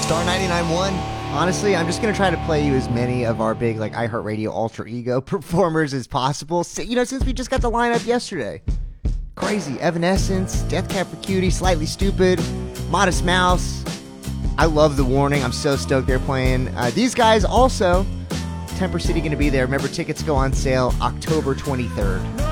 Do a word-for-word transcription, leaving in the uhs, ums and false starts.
Star ninety-nine point one. Honestly, I'm just going to try to play you as many of our big like iHeartRadio Alter Ego performers as possible. You know, since we just got the lineup yesterday. Crazy. Evanescence, Death Cab for Cutie, Slightly Stupid, Modest Mouse. I love The Warning. I'm so stoked they're playing. Uh, these guys also, Temper City going to be there. Remember, tickets go on sale October twenty-third.